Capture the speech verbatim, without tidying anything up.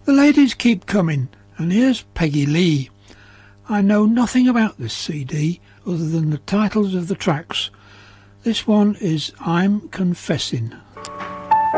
The ladies keep coming, and here's Peggy Lee. I know nothing about this C D other than the titles of the tracks. This one is I'm Confessing.